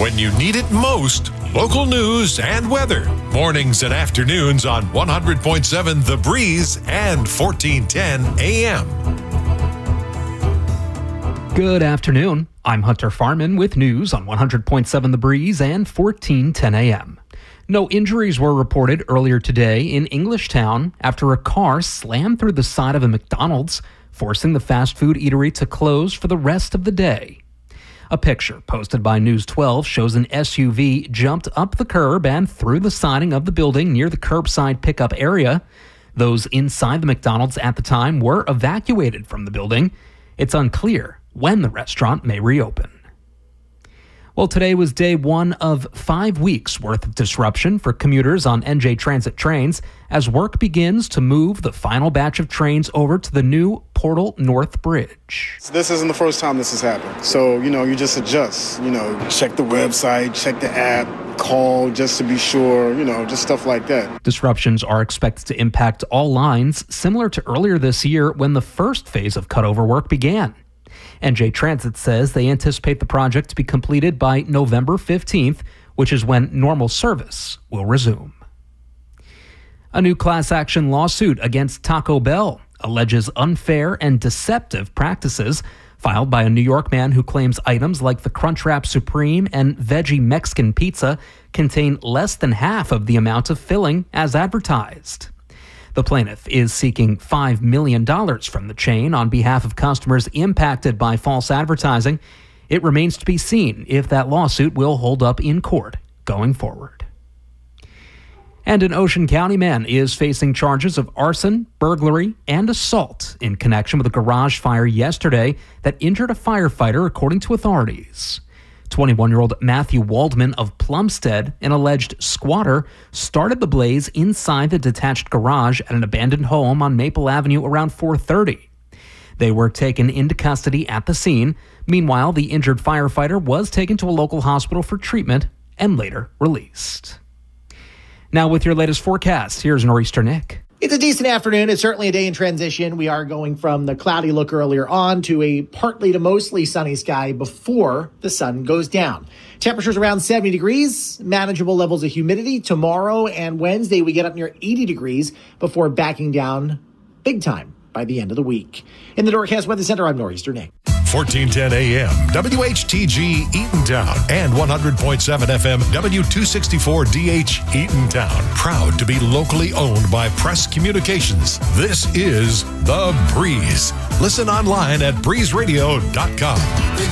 when you need it most. Local news and weather. Mornings and afternoons on 100.7 The Breeze and 1410 AM. Good afternoon. I'm Hunter Farman with news on 100.7 The Breeze and 1410 AM. No injuries were reported earlier today in Englishtown after a car slammed through the side of a McDonald's, forcing the fast food eatery to close for the rest of the day. A picture posted by News 12 shows an SUV jumped up the curb and through the siding of the building near the curbside pickup area. Those inside the McDonald's at the time were evacuated from the building. It's unclear when the restaurant may reopen. Well, today was day one of 5 weeks worth of disruption for commuters on NJ Transit trains as work begins to move the final batch of trains over to the new Portal North Bridge. This isn't the first time this has happened. So, you just adjust, check the website, check the app, call just to be sure, just stuff like that. Disruptions are expected to impact all lines, similar to earlier this year when the first phase of cutover work began. NJ Transit says they anticipate the project to be completed by November 15th, which is when normal service will resume. A new class action lawsuit against Taco Bell alleges unfair and deceptive practices filed by a New York man who claims items like the Crunchwrap Supreme and Veggie Mexican Pizza contain less than half of the amount of filling as advertised. The plaintiff is seeking $5 million from the chain on behalf of customers impacted by false advertising. It remains to be seen if that lawsuit will hold up in court going forward. And an Ocean County man is facing charges of arson, burglary, and assault in connection with a garage fire yesterday that injured a firefighter, according to authorities. 21-year-old Matthew Waldman of Plumstead, an alleged squatter, started the blaze inside the detached garage at an abandoned home on Maple Avenue around 4:30. They were taken into custody at the scene. Meanwhile, the injured firefighter was taken to a local hospital for treatment and later released. Now with your latest forecast, here's Nor'easter Nick. It's a decent afternoon. It's certainly a day in transition. We are going from the cloudy look earlier on to a partly to mostly sunny sky before the sun goes down. Temperatures around 70 degrees, manageable levels of humidity. Tomorrow and Wednesday, we get up near 80 degrees before backing down big time by the end of the week. In the Norcast Weather Center, I'm Nor'easter Nick. 1410 AM, WHTG Eatontown, and 100.7 FM, W264DH Eatontown. Proud to be locally owned by Press Communications. This is The Breeze. Listen online at breezeradio.com.